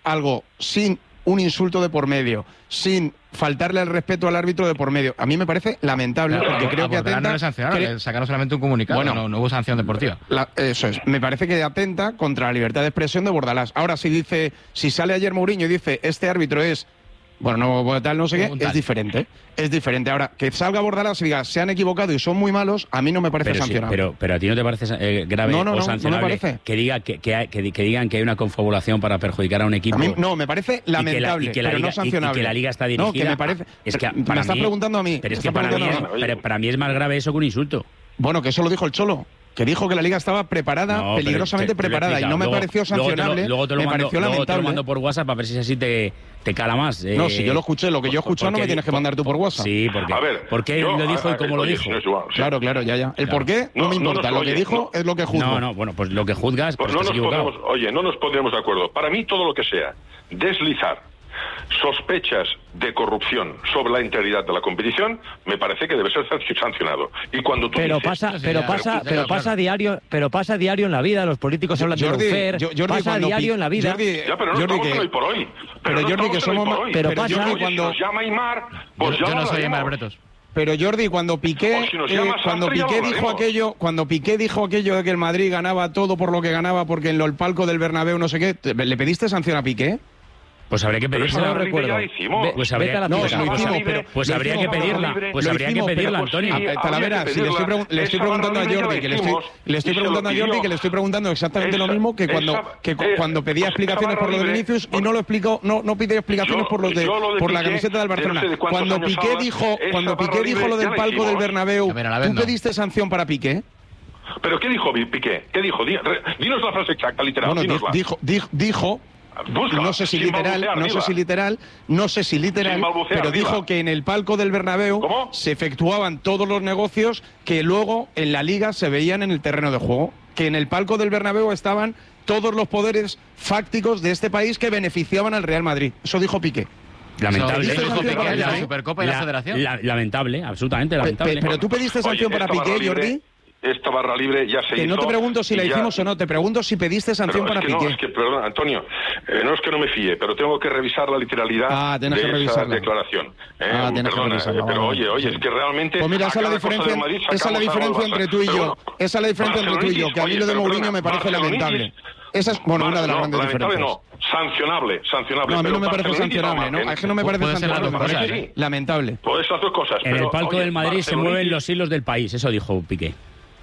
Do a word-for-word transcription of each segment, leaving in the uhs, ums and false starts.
algo sin un insulto de por medio, sin faltarle el respeto al árbitro de por medio. A mí me parece lamentable, Pero, porque a, creo a que atenta... no le sancionaron, cre... le sacaron solamente un comunicado, bueno, no, no hubo sanción deportiva. La, eso es, me parece que atenta contra la libertad de expresión de Bordalás. Ahora, si dice, si sale ayer Mourinho y dice, este árbitro es... Bueno, no tal, no sé qué, es diferente. Es diferente. Ahora, que salga Bordalás y diga, se han equivocado y son muy malos, a mí no me parece pero sancionable. Sí, pero, pero a ti no te parece eh, grave no, no, o no, sancionable no me parece. que, diga, que, que, hay, que, que digan que hay una confabulación para perjudicar a un equipo. A mí, no, me parece lamentable, y que la, y que la pero liga, no sancionable. Y, y que la liga está dirigida... No, que me parece... Es que me para estás mí, preguntando a mí. Pero es que para mí, es, pero para mí es más grave eso que un insulto. Bueno, que eso lo dijo el Cholo. Que dijo que la liga estaba preparada, no, peligrosamente te, te preparada, y no me luego, pareció sancionable, luego te lo, luego te lo me mando, pareció luego lamentable. te lo mando por WhatsApp a ver si así te, te cala más. Eh, no, si yo lo escuché, lo que yo he escuchado no me tienes que mandar tú por WhatsApp. Sí, porque, a ver, ¿por qué yo, lo dijo a, a, y cómo oye, lo dijo? No es igual, sí. Claro, claro, ya, ya. El claro. por qué no, no me importa, no nos, lo que oye, dijo no, es lo que juzgo. No, no, bueno, pues lo que juzgas, pues no, no estás nos equivocado. podemos, oye, no nos pondremos de acuerdo. Para mí todo lo que sea deslizar sospechas de corrupción sobre la integridad de la competición me parece que debe ser sancionado. Y cuando tú pero dices, pasa pero ya, pasa pero, pero pasa a diario pero pasa a diario en la vida, los políticos hablan de Lufer, pasa a diario en la vida. Jordi, ya, pero no Jordi estamos que, hoy por hoy. Pero, pero no Jordi, que somos más, pero, pero pasa Jordi, cuando nos llama Aymar, pues yo, ya yo no soy Aymar Bretos. Pero Jordi, cuando Piqué, si eh, cuando Piqué dijo aquello, cuando Piqué dijo aquello de que el Madrid ganaba todo por lo que ganaba porque en el palco del Bernabéu no sé qué, ¿le pediste sanción a Piqué? Pues habría que pedirla. No lo recuerdo. Pues habría, no, lo hicimos, pero pues habría que pedirla. Pues habría que pedirla, Antonio. Talavera, si le estoy, pregun le estoy preguntando a Jordi, que le estoy, le estoy preguntando a Jordi que le estoy preguntando exactamente lo mismo que cuando que cuando pedía explicaciones por lo de Vinicius y no lo explicó, no no pide explicaciones por los de por la camiseta del Barcelona. Cuando Piqué dijo, cuando Piqué dijo lo del palco del Bernabéu, ¿tú pediste sanción para Piqué? ¿Pero qué dijo Piqué? ¿Qué dijo? Dinos la frase exacta, literal. Bueno, dijo, dijo, dijo Busca, no sé si literal, no sé si literal, no sé si literal, pero arriba. Dijo que en el palco del Bernabéu ¿Cómo? se efectuaban todos los negocios que luego en la liga se veían en el terreno de juego, que en el palco del Bernabéu estaban todos los poderes fácticos de este país que beneficiaban al Real Madrid. Eso dijo Piqué. Lamentable. Eso dijo Piqué, la Supercopa y la, la Federación. La, lamentable, absolutamente lamentable. Pe, pero tú pediste sanción Oye, para Piqué, libre, Jordi. Esta barra libre ya se que hizo. no te pregunto si la hicimos ya... o no, te pregunto si pediste sanción pero para es que Piqué. No, es que, perdón, Antonio, eh, no es que no me fíe, pero tengo que revisar la literalidad ah, de que esa declaración. Eh, ah, perdona, que revisarla, eh, pero vale, oye, oye, sí. es que realmente... Pues mira, esa es la diferencia, Madrid, esa es la diferencia entre tú y yo. Bueno, esa es la diferencia entre tú y yo, que a mí lo de Mourinho me parece lamentable. Esa es, bueno, una de las no, grandes diferencias. No, sancionable, sancionable. No, a mí no me parece sancionable, ¿no? Es que no me parece sancionable, me parece lamentable. Pues esas dos cosas. En el palco del Madrid se mueven los hilos del país, eso dijo Piqué.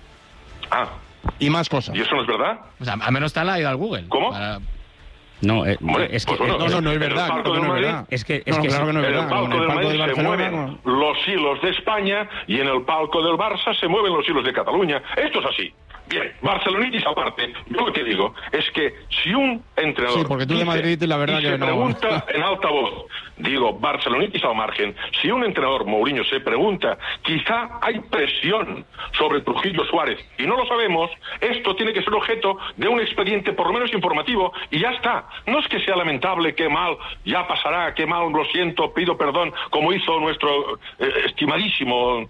Ah. Y más cosas. ¿Y eso no es verdad? O sea, al menos está la ida al Google. ¿Cómo? Para... No, eh, Hombre, es que... pues bueno, no, no, no es verdad. En el palco no del es Madrid, verdad. Es que, es no, que claro sí. que no es en verdad. el palco, en el palco del del Madrid Barcelona... se mueven no. los hilos de España y en el palco del Barça se mueven los hilos de Cataluña. Esto es así. Bien, barcelonitis aparte, yo lo que digo es que si un entrenador... Sí, porque tú de Madrid, la verdad y que se no... pregunta en alta voz, digo, barcelonitis al margen, si un entrenador, Mourinho, se pregunta, quizá hay presión sobre Trujillo Suárez, y no lo sabemos, esto tiene que ser objeto de un expediente por lo menos informativo, y ya está. No es que sea lamentable, qué mal, ya pasará, qué mal, lo siento, pido perdón, como hizo nuestro eh, estimadísimo...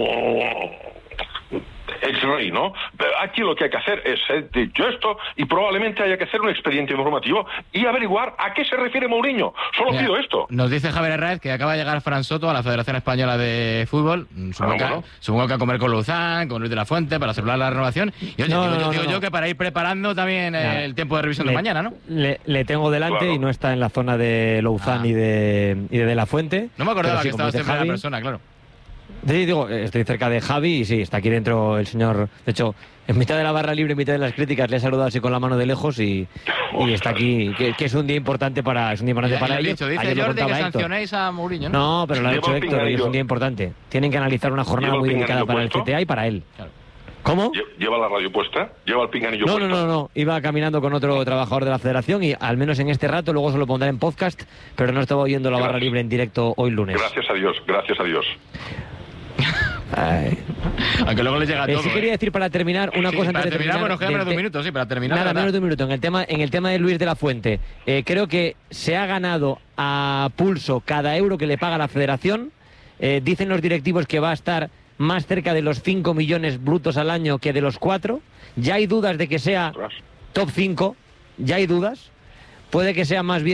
ex-rey, ¿no? Pero aquí lo que hay que hacer es ser dicho esto y probablemente haya que hacer un expediente informativo y averiguar a qué se refiere Mourinho. Solo Mira, pido esto. Nos dice Javier Herraiz que acaba de llegar Fran Soto a la Federación Española de Fútbol. Supongo, ah, que, bueno. supongo que a comer con Luzán, con Luis de la Fuente, para celebrar la renovación. Y oye, no, digo, no, yo, no, digo no. yo que para ir preparando también eh, el tiempo de revisión le, de mañana, ¿no? Le, le tengo delante claro. y no está en la zona de Luzán ah. y, de, y de de la Fuente. No me acordaba sí, que estaba en primera persona, claro. Sí, digo, estoy cerca de Javi y sí, está aquí dentro el señor. De hecho, en mitad de la barra libre, en mitad de las críticas, le he saludado así con la mano de lejos y, y está aquí, que, que es un día importante para, es un día importante para ellos. Dicho, dice Ayer Jordi que sancionéis a Mourinho, ¿no? No, pero lo ha dicho Héctor y es un día importante. Tienen que analizar una jornada muy delicada para el C T A y para él. Claro. ¿Cómo? ¿Lleva la radio puesta? ¿Lleva el pinganillo no, puesto? No, no, no, iba caminando con otro trabajador de la federación y al menos en este rato, luego se lo pondré en podcast, pero no estaba oyendo la barra libre en directo hoy lunes. Gracias a Dios, gracias a Dios. Ay. Aunque luego les llega todo. Eh, sí quería ¿eh? decir para terminar una sí, cosa para antes de terminar, terminar. Bueno, queda menos de un minuto, sí, para terminar. Nada, ¿verdad? menos de un minuto. En el tema, en el tema de Luis de la Fuente, eh, creo que se ha ganado a pulso cada euro que le paga la Federación. Eh, dicen los directivos que va a estar más cerca de los cinco millones brutos al año que de los cuatro. Ya hay dudas de que sea top cinco. Ya hay dudas. Puede que sea más bien